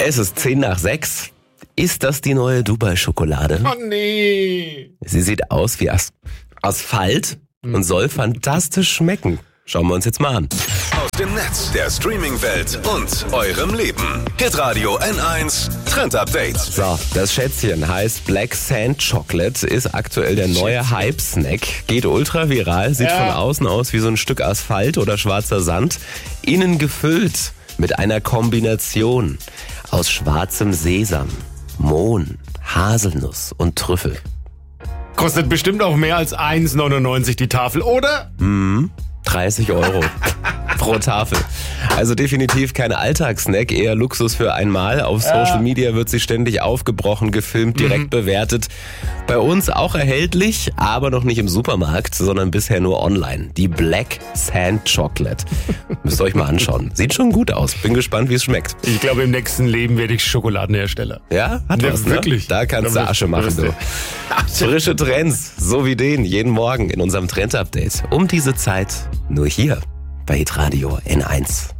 Es ist 5:10. Ist das die neue Dubai-Schokolade? Oh nee. Sie sieht aus wie Asphalt und soll fantastisch schmecken. Schauen wir uns jetzt mal an. Aus dem Netz, der Streaming-Welt und eurem Leben. Hitradio N1 Trend Update. So, das Schätzchen heißt Black Sand Chocolate, ist aktuell der neue Hype-Snack. Geht ultra viral, sieht von außen aus wie so ein Stück Asphalt oder schwarzer Sand. Innen gefüllt mit einer Kombination aus schwarzem Sesam, Mohn, Haselnuss und Trüffel. Kostet bestimmt auch mehr als 1,99 die Tafel, oder? 30 € pro Tafel. Also definitiv kein Alltagssnack, eher Luxus für einmal. Auf Social Media wird sie ständig aufgebrochen, gefilmt, direkt bewertet. Bei uns auch erhältlich, aber noch nicht im Supermarkt, sondern bisher nur online. Die Black Sand Chocolate. Müsst ihr euch mal anschauen. Sieht schon gut aus. Bin gespannt, wie es schmeckt. Ich glaube, im nächsten Leben werde ich Schokoladenhersteller. Ja, hat was, ne? Wirklich. Da kannst du Asche machen, du. Frische Trends, so wie den, jeden Morgen in unserem Trend-Update. Um diese Zeit nur hier bei Hitradio N1.